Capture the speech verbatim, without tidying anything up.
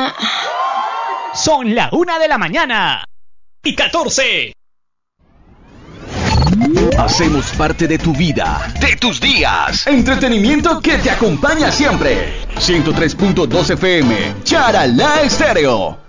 Ah. Son la una de la mañana y catorce. Hacemos parte de tu vida, de tus días. Entretenimiento que te acompaña siempre. ciento tres punto dos F M, Charalá Estéreo.